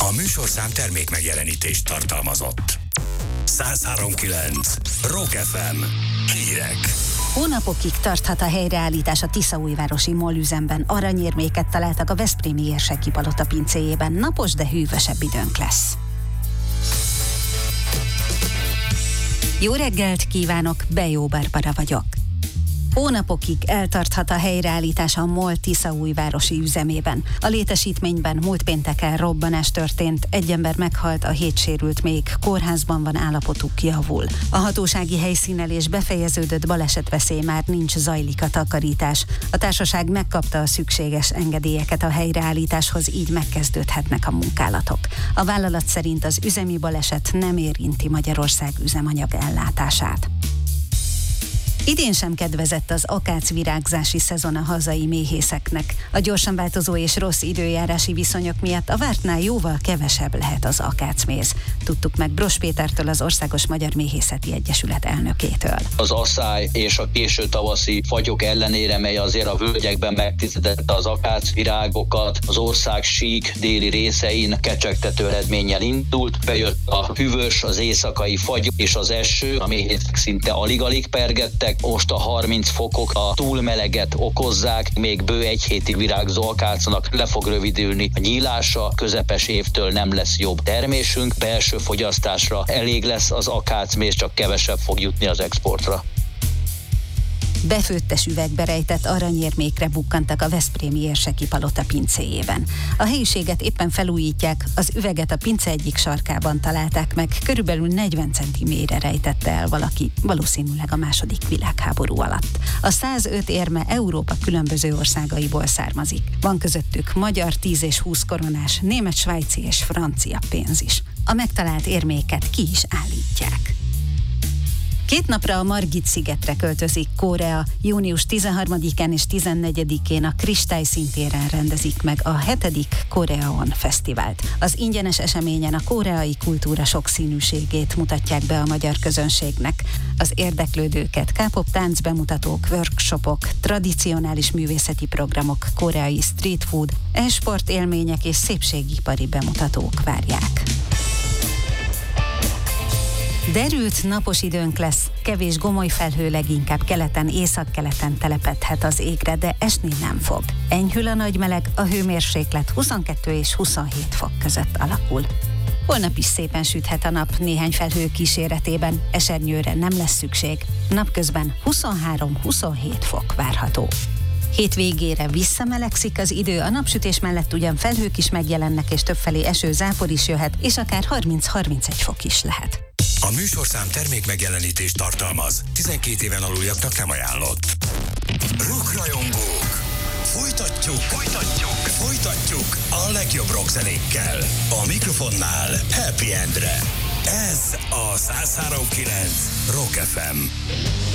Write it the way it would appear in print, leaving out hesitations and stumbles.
A műsorszám termék megjelenítést tartalmazott. 103.9 Rock FM. Hírek. Hónapokig tarthat a helyreállítás a Tiszaújvárosi MOL üzemben. Aranyérméket találtak a veszprémi Érseki Palota pincéjében. Napos, de hűvösebb időnk lesz. Jó reggelt kívánok, Bejó Barbara vagyok. Hónapokig eltarthat a helyreállítás a MOL Tiszaújvárosi üzemében. A létesítményben múlt pénteken robbanás történt, egy ember meghalt, a 7 sérült még, kórházban van, állapotuk javul. A hatósági helyszínelés befejeződött, balesetveszély már nincs, zajlik a takarítás. A társaság megkapta a szükséges engedélyeket a helyreállításhoz, így megkezdődhetnek a munkálatok. A vállalat szerint az üzemi baleset nem érinti Magyarország üzemanyag ellátását. Idén sem kedvezett az akácvirágzási szezon a hazai méhészeknek. A gyorsan változó és rossz időjárási viszonyok miatt a vártnál jóval kevesebb lehet az akácméz. Tudtuk meg Bros Pétertől, az Országos Magyar Méhészeti Egyesület elnökétől. Az asszály és a késő tavaszi fagyok ellenére, mely azért a völgyekben megtisztítette az akácvirágokat, az ország sík déli részein kecsegtető eredménnyel indult. Bejött a hűvös, az éjszakai fagy és az eső, a méhészek szinte alig-alig pergettek. Most a 30 fokok a túlmeleget okozzák, még bő egy hétig virágzó akácnak le fog rövidülni a nyílása, közepes évtől nem lesz jobb termésünk, belső fogyasztásra elég lesz az akácméz, csak kevesebb fog jutni az exportra. Befőttes üvegbe rejtett aranyérmékre bukkantak a veszprémi Érseki Palota pincéjében. A helyiséget éppen felújítják, az üveget a pince egyik sarkában találták meg, körülbelül 40 cm-re rejtette el valaki, valószínűleg a II. Világháború alatt. A 105 érme Európa különböző országaiból származik. Van közöttük magyar 10 és 20 koronás, német, svájci és francia pénz is. A megtalált érméket ki is állítják. 2 napra a Margit-szigetre költözik Korea. Június 13-án és 14-én a Kristályszíntéren rendezik meg a 7. Koreaon Fesztivált. Az ingyenes eseményen a koreai kultúra sokszínűségét mutatják be a magyar közönségnek. Az érdeklődőket K-pop táncbemutatók, workshopok, tradicionális művészeti programok, koreai street food, e-sport élmények és szépségipari bemutatók várják. Derült, napos időnk lesz, kevés gomoly felhő, leginkább keleten, északkeleten telepedhet az égre, de esni nem fog. Enyhül a nagy meleg, a hőmérséklet 22 és 27 fok között alakul. Holnap is szépen süthet a nap, néhány felhő kíséretében, esernyőre nem lesz szükség. Napközben 23-27 fok várható. Hét végére visszamelegszik az idő, a napsütés mellett ugyan felhők is megjelennek, és többfelé eső, zápor is jöhet, és akár 30-31 fok is lehet. A műsorszám termék megjelenítést tartalmaz. 12 éven aluljaknak nem ajánlott. Rockrajongók! Folytatjuk a legjobb rockzenékkel. A mikrofonnál Happy Endre. Ez a 103.9 Rock FM.